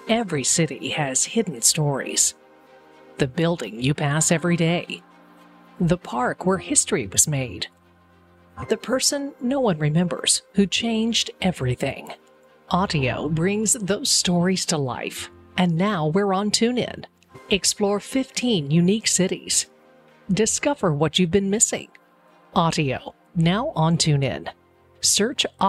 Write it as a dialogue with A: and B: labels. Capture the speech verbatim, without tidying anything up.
A: Every city has hidden stories. The building you pass every day. The park where history was made. The person no one remembers who changed everything. Audio brings those stories to life. And now we're on TuneIn. Explore fifteen unique cities. Discover what you've been missing. Audio, now on TuneIn. Search